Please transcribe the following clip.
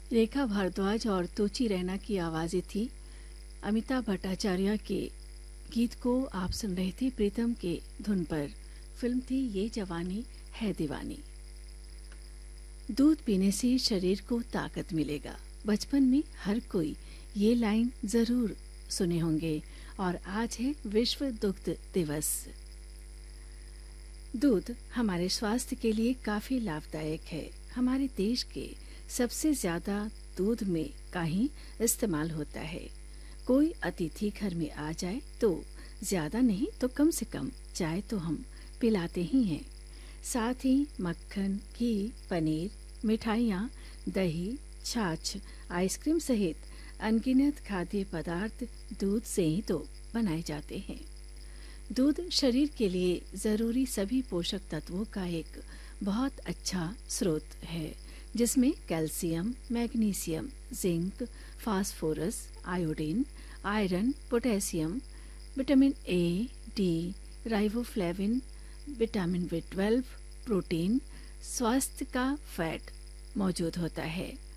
रेखा भारद्वाज और तोची रैना की आवाज़ें थी। अमिताभ भट्टाचार्य के गीत को आप सुन रहे थे प्रीतम के धुन पर। फिल्म थी ये जवानी है दीवानी। दूध पीने से शरीर को ताकत मिलेगा। बचपन में हर कोई ये लाइन जरूर सुने होंगे। और आज है विश्व दुग्ध दिवस। दूध हमारे स्वास्थ्य के लिए काफी लाभदायक है। हमारे देश के सबसे ज्यादा दूध में का ही इस्तेमाल होता है। कोई अतिथि घर में आ जाए तो ज्यादा नहीं तो कम से कम चाय तो हम पिलाते ही हैं। साथ ही मक्खन, घी, पनीर, मिठाइयाँ, दही, छाछ, आइसक्रीम सहित अनगिनत खाद्य पदार्थ दूध से ही तो बनाए जाते हैं। दूध शरीर के लिए जरूरी सभी पोषक तत्वों का एक बहुत अच्छा स्रोत है, जिसमें calcium, magnesium, zinc, phosphorus, iodine, iron, potassium, vitamin A, D, riboflavin, vitamin B12, protein, स्वास्थ्य का फैट मौजूद होता है।